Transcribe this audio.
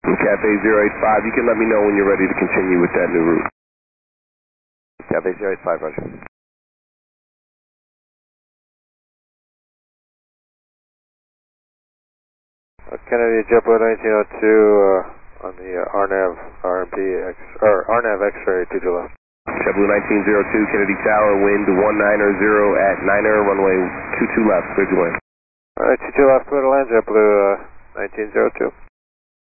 Cafe 085, you can let me know when you're ready to continue with that new route. Cafe 085, roger. Kennedy JetBlue 1902 on the RNAV RNAV X-ray 2 left. JetBlue 1902, Kennedy Tower, wind 190 at 9er, runway 22 left, clear to land. Alright, 22 left, clear to land, JetBlue 1902.